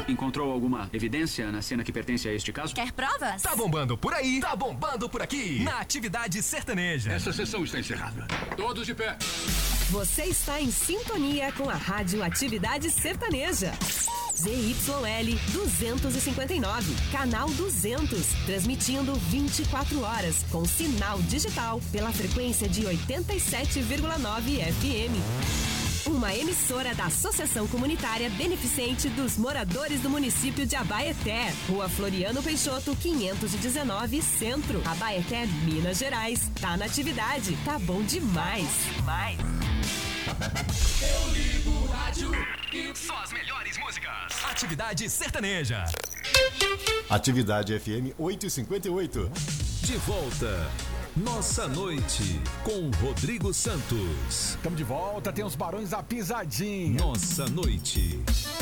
Encontrou alguma evidência na cena que pertence a este caso? Quer provas? Tá bombando por aí, tá bombando por aqui. Na Atividade Sertaneja. Essa sessão está encerrada. Todos de pé. Você está em sintonia com a Rádio Atividade Sertaneja. ZYL 259, canal 200, transmitindo 24 horas, com sinal digital pela frequência de 87,9 FM. Uma emissora da Associação Comunitária Beneficente dos Moradores do Município de Abaeté, Rua Floriano Peixoto, 519, Centro, Abaeté, Minas Gerais. Tá na atividade, tá bom demais. Eu ligo o rádio e só as melhores músicas. Atividade Sertaneja. Atividade FM 858. De volta. Nossa Noite, com Rodrigo Santos. Estamos de volta, tem os Barões da Pisadinha. Nossa Noite.